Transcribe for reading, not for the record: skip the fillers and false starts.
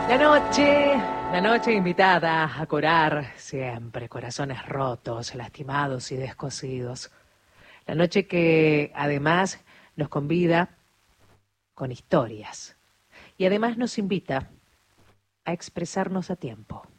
La noche invitada a curar siempre corazones rotos, lastimados y descosidos. La noche que además nos convida con historias y además nos invita a expresarnos a tiempo.